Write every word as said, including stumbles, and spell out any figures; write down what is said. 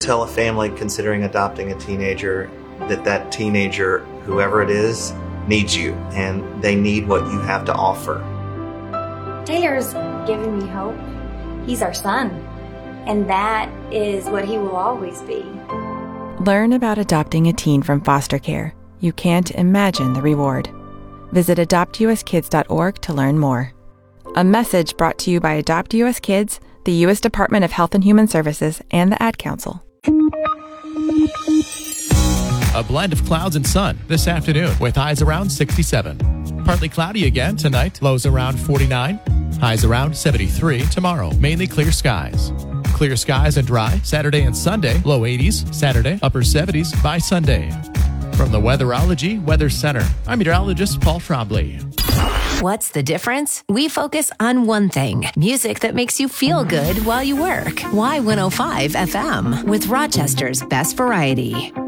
tell a family considering adopting a teenager that that teenager, whoever it is, needs you, and they need what you have to offer. Taylor's given me hope. He's our son, and that is what he will always be. Learn about adopting a teen from foster care. You can't imagine the reward. Visit adopt u s kids dot org to learn more. A message brought to you by Adopt U S Kids, the U S Department of Health and Human Services, and the Ad Council. A blend of clouds and sun this afternoon with highs around sixty-seven. Partly cloudy again tonight, lows around forty-nine. Highs around seventy-three tomorrow, mainly clear skies. Clear skies and dry Saturday and Sunday, low eighties. Saturday, upper seventies by Sunday. From the Weatherology Weather Center, I'm meteorologist Paul Trombley. What's the difference? We focus on one thing, music that makes you feel good while you work. Y one oh five F M with Rochester's best variety.